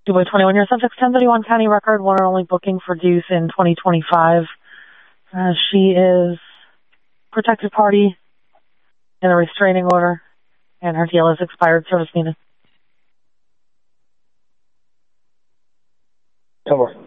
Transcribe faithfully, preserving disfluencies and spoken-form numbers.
Dubois, twenty-one years, subject, ten thirty-one County Record, one and only booking for deuce in twenty twenty-five. Uh, she is protected party in a restraining order, and her T L is expired. Service needed. Over.